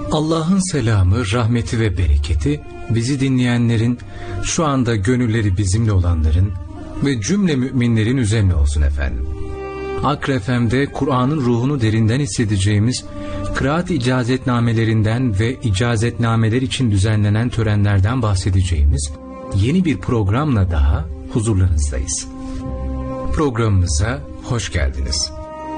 Allah'ın selamı, rahmeti ve bereketi bizi dinleyenlerin, şu anda gönülleri bizimle olanların ve cümle müminlerin üzerine olsun efendim. Akre FM'de Kur'an'ın ruhunu derinden hissedeceğimiz kıraat icazetnamelerinden ve icazetnameler için düzenlenen törenlerden bahsedeceğimiz yeni bir programla daha huzurlarınızdayız. Programımıza hoş geldiniz.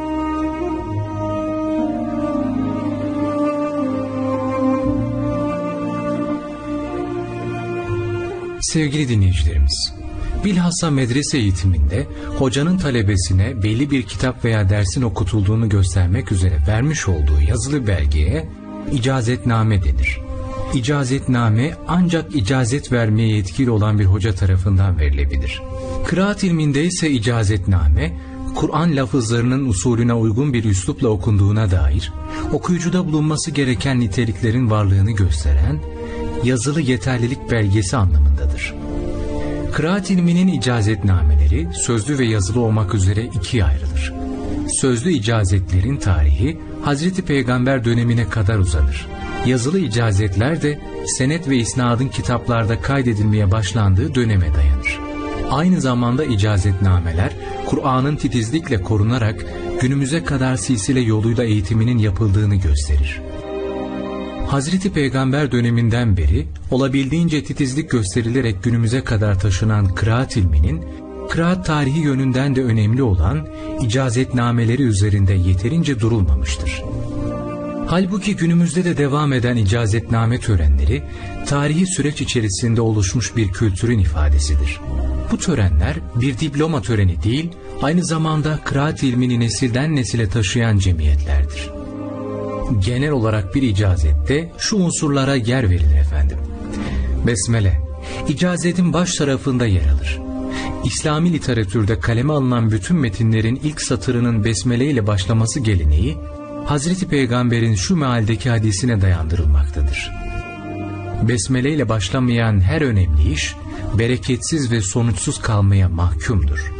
Sevgili dinleyicilerimiz, bilhassa medrese eğitiminde hocanın talebesine belli bir kitap veya dersin okutulduğunu göstermek üzere vermiş olduğu yazılı belgeye icazetname denir. İcazetname ancak icazet vermeye yetkili olan bir hoca tarafından verilebilir. Kıraat ilminde ise icazetname, Kur'an lafızlarının usulüne uygun bir üslupla okunduğuna dair, okuyucuda bulunması gereken niteliklerin varlığını gösteren yazılı yeterlilik belgesi anlamındadır. Kıraat ilminin icazetnameleri sözlü ve yazılı olmak üzere ikiye ayrılır. Sözlü icazetlerin tarihi Hazreti Peygamber dönemine kadar uzanır. Yazılı icazetler de senet ve isnadın kitaplarda kaydedilmeye başlandığı döneme dayanır. Aynı zamanda icazetnameler Kur'an'ın titizlikle korunarak günümüze kadar silsile yoluyla eğitiminin yapıldığını gösterir. Hazreti Peygamber döneminden beri olabildiğince titizlik gösterilerek günümüze kadar taşınan kıraat ilminin, kıraat tarihi yönünden de önemli olan icazetnameleri üzerinde yeterince durulmamıştır. Halbuki günümüzde de devam eden icazetname törenleri, tarihi süreç içerisinde oluşmuş bir kültürün ifadesidir. Bu törenler bir diploma töreni değil, aynı zamanda kıraat ilmini nesilden nesile taşıyan cemiyetlerdir. Genel olarak bir icazette şu unsurlara yer verilir efendim. Besmele, icazetin baş tarafında yer alır. İslami literatürde kaleme alınan bütün metinlerin ilk satırının besmele ile başlaması geleneği, Hazreti Peygamber'in şu mealdeki hadisine dayandırılmaktadır. Besmele ile başlamayan her önemli iş, bereketsiz ve sonuçsuz kalmaya mahkumdur.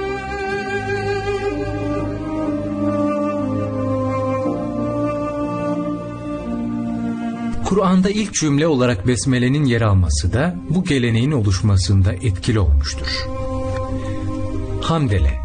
Kur'an'da ilk cümle olarak besmelenin yer alması da bu geleneğin oluşmasında etkili olmuştur. Hamdele,